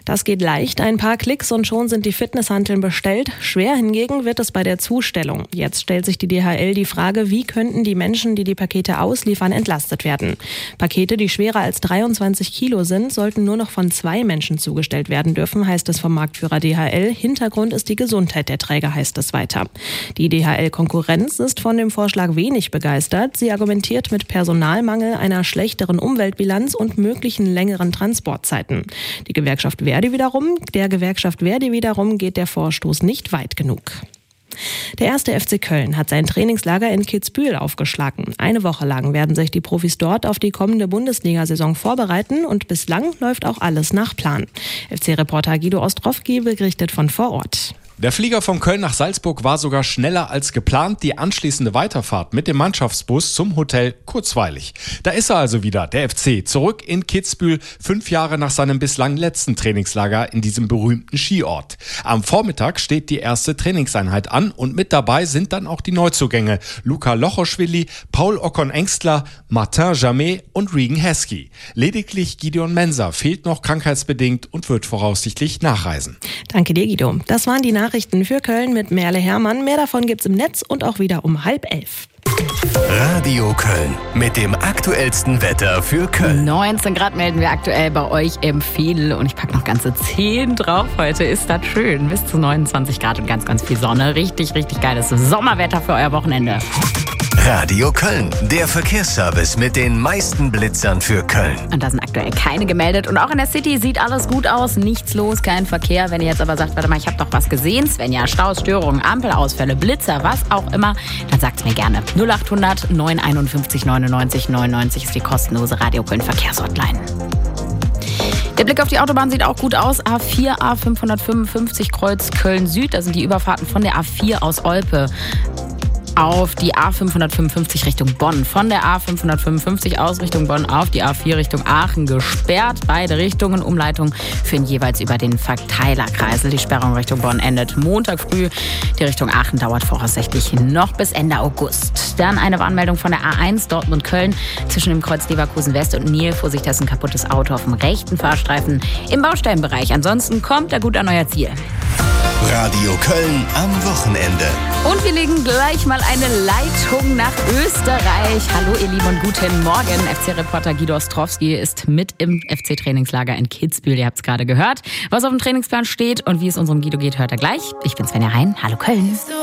Das geht leicht, ein paar Klicks und schon sind die Fitnesshanteln bestellt. Schwer hingegen wird es bei der Zustellung. Jetzt stellt sich die DHL die Frage, wie könnten die Menschen, die die Pakete ausliefern, entlastet werden. Pakete, die schwerer als 23 Kilo sind, sollten nur noch von 2 Menschen zugestellt werden dürfen, heißt es vom Marktführer DHL. Hintergrund ist die Gesundheit der Träger, heißt es weiter. Die DHL-Konkurrenz ist von dem Vorschlag wenig begeistert. Sie argumentiert mit Personalmangel, einer schlechteren Umweltbilanz und möglichen längeren Transportzeiten. Der Gewerkschaft Verdi wiederum geht der Vorstoß nicht weit genug. Der 1. FC Köln hat sein Trainingslager in Kitzbühel aufgeschlagen. Eine Woche lang werden sich die Profis dort auf die kommende Bundesliga-Saison vorbereiten und bislang läuft auch alles nach Plan. FC-Reporter Guido Ostrowski berichtet von vor Ort. Der Flieger von Köln nach Salzburg war sogar schneller als geplant. Die anschließende Weiterfahrt mit dem Mannschaftsbus zum Hotel kurzweilig. Da ist er also wieder, der FC, zurück in Kitzbühel, 5 Jahre nach seinem bislang letzten Trainingslager in diesem berühmten Skiort. Am Vormittag steht die erste Trainingseinheit an und mit dabei sind dann auch die Neuzugänge Luca Lochoschwili, Paul Ocon-Engstler, Martin Jamet und Regan Heskey. Lediglich Gideon Mensah fehlt noch krankheitsbedingt und wird voraussichtlich nachreisen. Danke dir, Guido. Das waren die Nachrichten für Köln mit Merle Hermann. Mehr davon gibt's im Netz und auch wieder um 10:30. Radio Köln mit dem aktuellsten Wetter für Köln. 19 Grad melden wir aktuell bei euch im Veedel und ich packe noch ganze 10 drauf. Heute ist das schön. Bis zu 29 Grad und ganz, ganz viel Sonne. Richtig, richtig geiles Sommerwetter für euer Wochenende. Radio Köln, der Verkehrsservice mit den meisten Blitzern für Köln. Und da sind aktuell keine gemeldet. Und auch in der City sieht alles gut aus. Nichts los, kein Verkehr. Wenn ihr jetzt aber sagt, warte mal, ich habe doch was gesehen. Svenja, Staus, Störungen, Ampelausfälle, Blitzer, was auch immer, dann sagt's mir gerne. 0800 951 99 99 ist die kostenlose Radio Köln Verkehrshotline. Der Blick auf die Autobahn sieht auch gut aus. A4, A555 Kreuz Köln Süd. Da sind die Überfahrten von der A4 aus Olpe auf die A555 Richtung Bonn. Von der A555 aus Richtung Bonn auf die A4 Richtung Aachen gesperrt. Beide Richtungen. Umleitung führen jeweils über den Verteilerkreisel. Die Sperrung Richtung Bonn endet Montag früh. Die Richtung Aachen dauert voraussichtlich noch bis Ende August. Dann eine Warnmeldung von der A1 Dortmund-Köln. Zwischen dem Kreuz Leverkusen West und Nil. Vorsicht, das ist ein kaputtes Auto auf dem rechten Fahrstreifen im Baustellenbereich. Ansonsten kommt er gut an euer Ziel. Radio Köln am Wochenende. Und wir legen gleich mal eine Leitung nach Österreich. Hallo ihr Lieben und guten Morgen. FC-Reporter Guido Ostrowski ist mit im FC-Trainingslager in Kitzbühel. Ihr habt es gerade gehört. Was auf dem Trainingsplan steht und wie es unserem Guido geht, hört er gleich. Ich bin Svenja Hein. Hallo Köln.